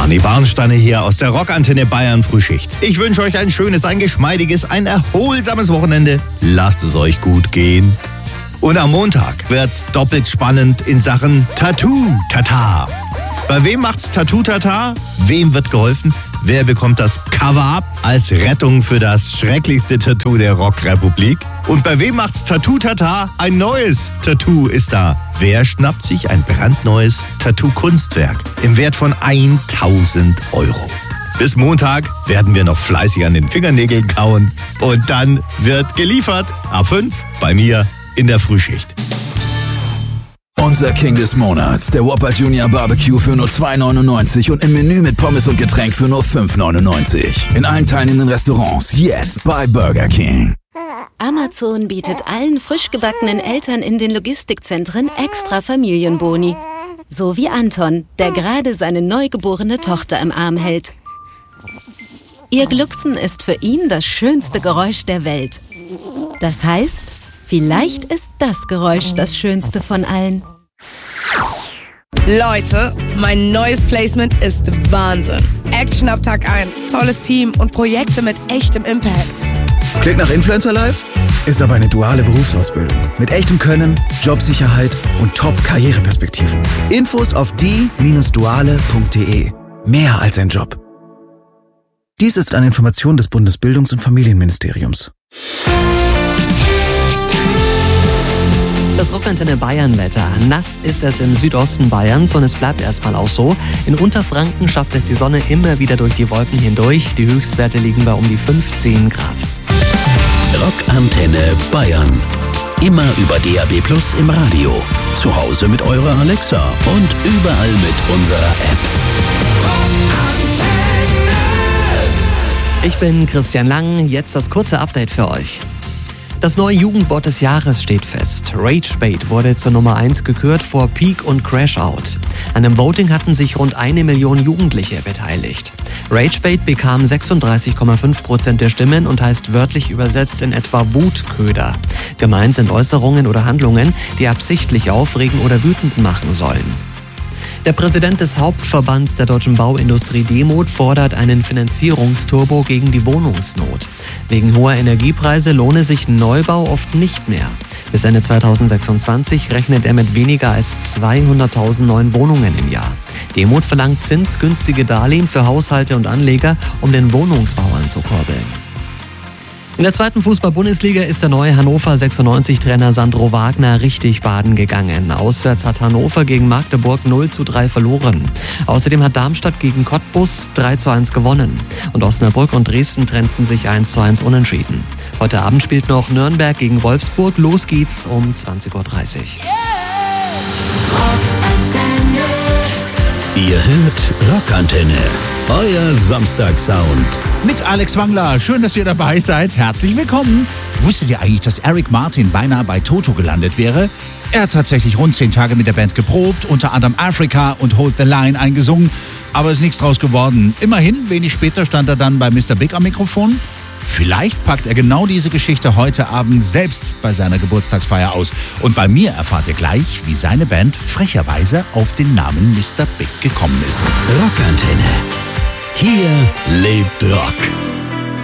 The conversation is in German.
Arni Barnsteiner hier aus der Rockantenne Bayern Frühschicht. Ich wünsche euch ein schönes, ein geschmeidiges, ein erholsames Wochenende. Lasst es euch gut gehen. Und am Montag wird's doppelt spannend in Sachen Tattoo-Tata. Bei wem macht's Tattoo-Tata? Wem wird geholfen? Wer bekommt das Cover-Up als Rettung für das schrecklichste Tattoo der Rockrepublik? Und bei wem macht's Tattoo-Tata? Ein neues Tattoo ist da. Wer schnappt sich ein brandneues Tattoo-Kunstwerk im Wert von 1.000 €? Bis Montag werden wir noch fleißig an den Fingernägeln kauen. Und dann wird geliefert. Ab 5 bei mir in der Frühschicht. Unser King des Monats, der Whopper Junior Barbecue für nur 2,99 und im Menü mit Pommes und Getränk für nur 5,99. In allen teilnehmenden Restaurants jetzt bei Burger King. Amazon bietet allen frisch gebackenen Eltern in den Logistikzentren extra Familienboni. So wie Anton, der gerade seine neugeborene Tochter im Arm hält. Ihr Glucksen ist für ihn das schönste Geräusch der Welt. Das heißt, vielleicht ist das Geräusch das schönste von allen. Leute, mein neues Placement ist Wahnsinn. Action ab Tag 1, tolles Team und Projekte mit echtem Impact. Klingt nach Influencer Life? Ist aber eine duale Berufsausbildung. Mit echtem Können, Jobsicherheit und Top-Karriereperspektiven. Infos auf die-duale.de. Mehr als ein Job. Dies ist eine Information des Bundesbildungs- und Familienministeriums. Das Rockantenne Bayern-Wetter. Nass ist es im Südosten Bayerns und es bleibt erstmal auch so. In Unterfranken schafft es die Sonne immer wieder durch die Wolken hindurch. Die Höchstwerte liegen bei um die 15 Grad. Rockantenne Bayern. Immer über DAB+ im Radio. Zu Hause mit eurer Alexa und überall mit unserer App. Ich bin Christian Lang. Jetzt das kurze Update für euch. Das neue Jugendwort des Jahres steht fest. Ragebait wurde zur Nummer 1 gekürt vor Peak und Crashout. An dem Voting hatten sich rund 1 Million Jugendliche beteiligt. Ragebait bekam 36,5% der Stimmen und heißt wörtlich übersetzt in etwa Wutköder. Gemeint sind Äußerungen oder Handlungen, die absichtlich aufregen oder wütend machen sollen. Der Präsident des Hauptverbands der deutschen Bauindustrie DEMOT fordert einen Finanzierungsturbo gegen die Wohnungsnot. Wegen hoher Energiepreise lohne sich ein Neubau oft nicht mehr. Bis Ende 2026 rechnet er mit weniger als 200.000 neuen Wohnungen im Jahr. DEMOT verlangt zinsgünstige Darlehen für Haushalte und Anleger, um den Wohnungsbau anzukurbeln. In der zweiten Fußball-Bundesliga ist der neue Hannover 96-Trainer Sandro Wagner richtig baden gegangen. Auswärts hat Hannover gegen Magdeburg 0:3 verloren. Außerdem hat Darmstadt gegen Cottbus 3:1 gewonnen. Und Osnabrück und Dresden trennten sich 1:1 unentschieden. Heute Abend spielt noch Nürnberg gegen Wolfsburg. Los geht's um 20:30 Uhr. Ihr hört Rockantenne. Euer Samstagsound. Mit Alex Wangler. Schön, dass ihr dabei seid. Herzlich willkommen. Wusstet ihr eigentlich, dass Eric Martin beinahe bei Toto gelandet wäre? Er hat tatsächlich rund 10 Tage mit der Band geprobt, unter anderem Africa und Hold the Line eingesungen, aber ist nichts draus geworden. Immerhin, wenig später stand er dann bei Mr. Big am Mikrofon. Vielleicht packt er genau diese Geschichte heute Abend selbst bei seiner Geburtstagsfeier aus. Und bei mir erfahrt ihr gleich, wie seine Band frecherweise auf den Namen Mr. Big gekommen ist. Rockantenne. Hier lebt Rock.